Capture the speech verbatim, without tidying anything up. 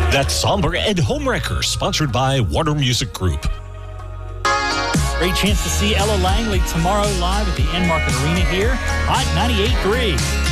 That's Somber and Homewrecker, sponsored by Warner Music Group. Great chance to see Ella Langley tomorrow live at the Enmarket Arena here. Hot ninety-eight point three.